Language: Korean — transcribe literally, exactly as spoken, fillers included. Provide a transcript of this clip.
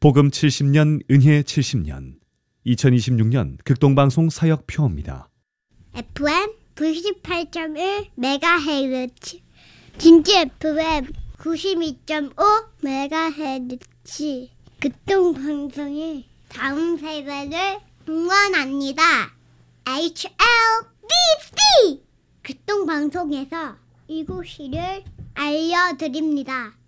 복음 칠십 년, 은혜 칠십 년, 이천이십육 년 극동방송 사역표입니다. 에프엠 구십팔 점 일 메가헤르츠, 진주 에프엠 구십이 점 오 메가헤르츠, 극동방송의 다음 세대를 응원합니다. 에이치엘비씨 극동방송에서 이곳을 알려드립니다.